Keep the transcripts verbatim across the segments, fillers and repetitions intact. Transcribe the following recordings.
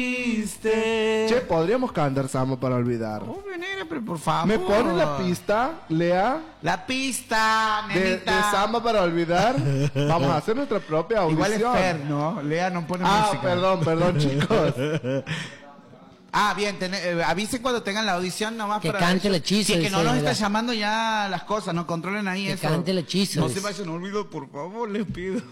Che, podríamos cantar Samba para olvidar. Obvio, negra, pero por favor. ¿Me pone la pista, Lea? La pista, De, nenita. de Samba para olvidar. Vamos a hacer nuestra propia audición. Igual es Fer, ¿no? Lea no pone Ah, música. perdón, perdón, chicos. Ah, bien, ten, eh, avisen cuando tengan la audición nomás. Que para cante el eso. hechizo, Sí, que no dice, nos está mira. llamando ya las cosas, no controlen ahí Que eso. cante el hechizo, No dice. se vayan, olvido, por favor, les pido.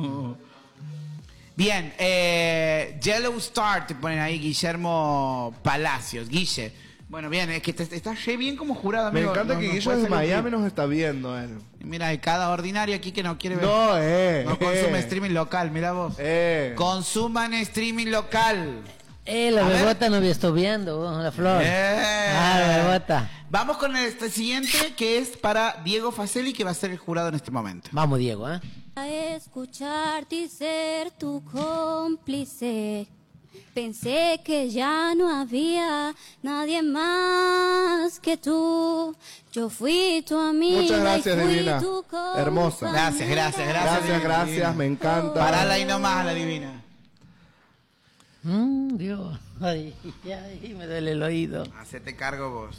Bien, eh, Yellow Star te ponen ahí, Guillermo Palacios, Guille. Bueno, bien, es que te, te estás re bien como jurado, Me amigo. encanta No- que no Guillo puede desde ser un Miami clip. nos está viendo, él. Mira, hay cada ordinario aquí que no quiere ver. No, eh. No consume eh, streaming local, mira vos. Eh. Consuman streaming local. Eh, la A ver. bebota no estoy viendo, vos, la flor. Eh. Ah, la bebota. Vamos con este siguiente que es para Diego Facelli, que va a ser el jurado en este momento. Vamos, Diego, ¿eh? A escucharte y ser tu cómplice. Pensé que ya no había nadie más que tú. Yo fui tu amiga. Muchas gracias, y fui divina. tu Hermosa. Gracias, gracias, gracias. Gracias, divina. gracias, me encanta. Parala ahí nomás a la divina. Mm, Dios. Ay, ay, me duele el oído. Hacete cargo vos.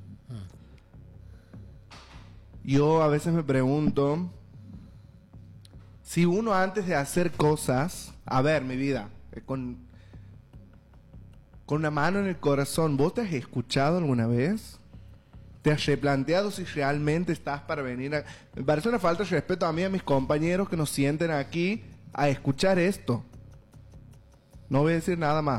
Yo a veces me pregunto si uno antes de hacer cosas, a ver, mi vida, eh, con, con una mano en el corazón, ¿vos te has escuchado alguna vez? ¿Te has replanteado si realmente estás para venir a... Me parece una falta de respeto a mí y a mis compañeros que nos sienten aquí a escuchar esto. No voy a decir nada más.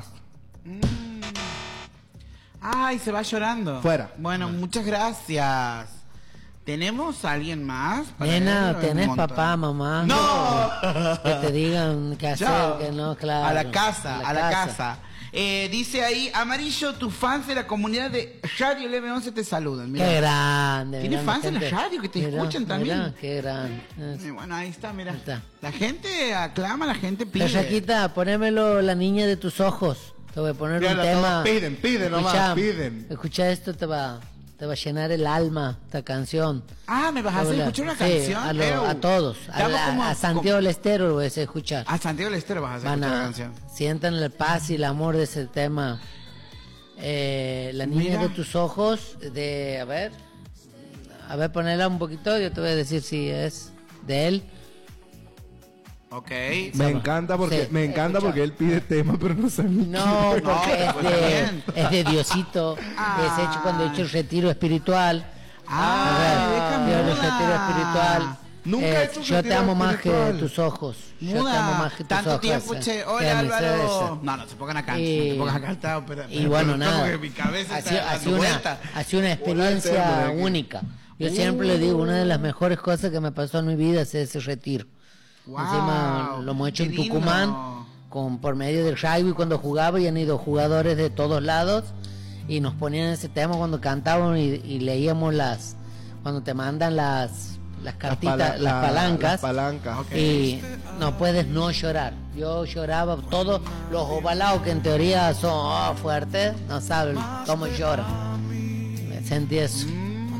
Ay, se va llorando. Fuera. Bueno, muchas gracias. ¿Tenemos a alguien más? para Nena, él? Un tenés montón. papá, mamá. ¡No! Que te digan qué hacer, Chao. que no, claro. A la casa, a la, casa. Eh, dice ahí, Amarillo, tus fans de la comunidad de Radio L M once te saludan. Mirá. Qué grande. ¿Tienes mirá, fans en la gente. radio que te Mirá, escuchan también? mirá, qué grande. Eh, bueno, ahí está, mira. Ahí está. La gente aclama, la gente pide. La Yaquita, ponémelo La niña de tus ojos. Te voy a poner Mira, un todos tema. piden, piden nomás, Escuchá, piden. Escucha esto, te va, te va a llenar el alma, esta canción. Ah, ¿me vas a hacer Hola. escuchar una Sí, canción? A, lo- Ew. a todos. A, Estamos la- como- a Santiago del Estero lo voy a hacer escuchar. A Santiago del Estero vas a hacer Van escuchar la a, canción. sientan el paz y el amor de ese tema. Eh, la niña Mira. de tus ojos, de, a ver, a ver, ponerla un poquito, yo te voy a decir si es de él. Ok. Me encanta porque Sí, me encanta escucha. porque él pide tema, pero no sabe ni No, qué. porque No, es, pues de, bien. es de Diosito, Ah. es hecho cuando he hecho el retiro espiritual. Ah, A ver, deja yo el muda. retiro espiritual. Nunca he hecho Yo te retiro amo más espiritual. que tus ojos. Yo te amo Muda, más que tus tanto ojos. tiempo, eh. che. Qué Hola, amistad Álvaro. esa. No, no se pongan a cantar, Y- no te pongas a cantar. Pero, Y bueno, pero nada. como que mi cabeza Ha está sido, ha dando sido una, vuelta. ha sido una Hola, experiencia Eterno, de aquí. única. Yo siempre le digo, una de las mejores cosas que me pasó en mi vida es ese retiro. Wow, Encima lo hemos hecho qué en lindo. Tucumán, con, por medio del rugby cuando jugaba, y han ido jugadores de todos lados y nos ponían ese tema cuando cantábamos y, y leíamos las, cuando te mandan las, las cartitas, las, pala- la- palancas. las palancas. Ok. Y no puedes no llorar. Yo lloraba, todos los ovalados que en teoría son oh, fuertes, no saben cómo lloran. Me sentí eso.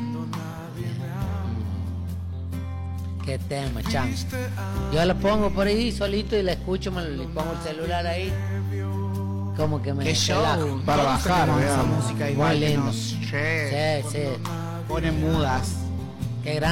Qué tema, chan. Yo la pongo por ahí solito y la escucho, me le pongo el celular ahí. Como que me Qué show. relaja. Para Todos bajar, tenemos esa veamos. música Muy igual que lindo. nos- che, Sí, sí. ponen mudas. Qué grande.